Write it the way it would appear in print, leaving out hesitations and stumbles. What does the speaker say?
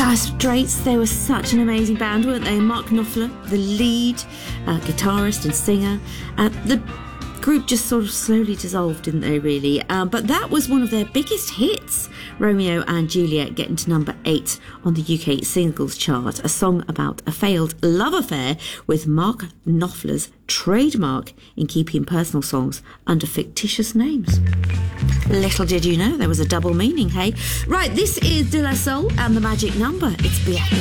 Straits, they were such an amazing band, weren't they? Mark Knopfler, the lead guitarist and singer. The group just sort of slowly dissolved, didn't they, really? But that was one of their biggest hits, Romeo and Juliet, getting to number 8 on the UK singles chart, a song about a failed love affair with Mark Knopfler's trademark in keeping personal songs under fictitious names. Little did you know there was a double meaning, hey? Right, this is De La Soul and the magic number. It's BFB.